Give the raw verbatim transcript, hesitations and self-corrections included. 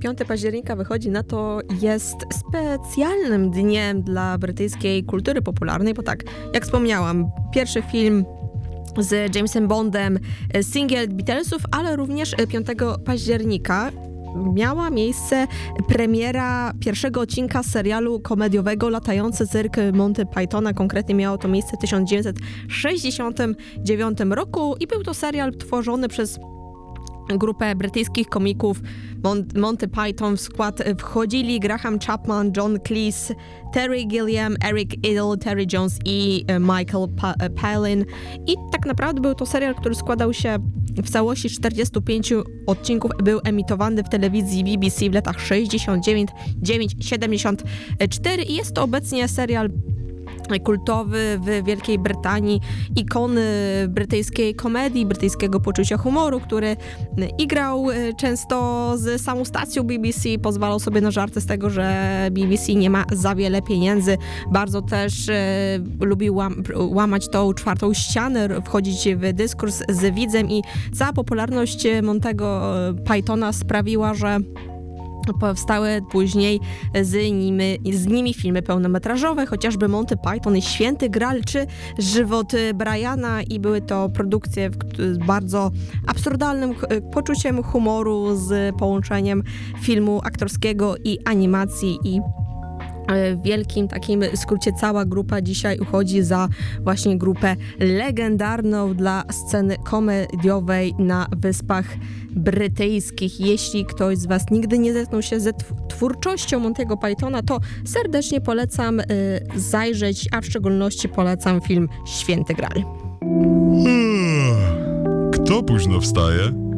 piątego października wychodzi na to, jest specjalnym dniem dla brytyjskiej kultury popularnej, bo tak, jak wspomniałam, pierwszy film z Jamesem Bondem, singiel Beatlesów, ale również piątego października miała miejsce premiera pierwszego odcinka serialu komediowego Latający cyrk Monty Pythona. Konkretnie miało to miejsce w tysiąc dziewięćset sześćdziesiątym dziewiątym roku i był to serial tworzony przez grupę brytyjskich komików Mon- Monty Python. W skład wchodzili Graham Chapman, John Cleese, Terry Gilliam, Eric Idle, Terry Jones i Michael pa- Palin. I tak naprawdę był to serial, który składał się w całości z czterdziestu pięciu odcinków. Był emitowany w telewizji B B C w latach sześćdziesiątym dziewiątym do siedemdziesiątego czwartego i jest to obecnie serial kultowy w Wielkiej Brytanii, ikony brytyjskiej komedii, brytyjskiego poczucia humoru, który i grał często z samą stacją B B C, pozwalał sobie na żarty z tego, że B B C nie ma za wiele pieniędzy. Bardzo też e, lubił łam, łamać tą czwartą ścianę, wchodzić w dyskurs z widzem i cała popularność Montego Pythona sprawiła, że powstały później z nimi, z nimi filmy pełnometrażowe, chociażby Monty Python i Święty Graal, czy Żywot Briana, i były to produkcje z bardzo absurdalnym poczuciem humoru, z połączeniem filmu aktorskiego i animacji. I w wielkim takim skrócie cała grupa dzisiaj uchodzi za właśnie grupę legendarną dla sceny komediowej na Wyspach Brytyjskich. Jeśli ktoś z was nigdy nie zetknął się ze twórczością Montego Pythona, to serdecznie polecam y, zajrzeć, a w szczególności polecam film Święty Graal. Kto późno wstaje?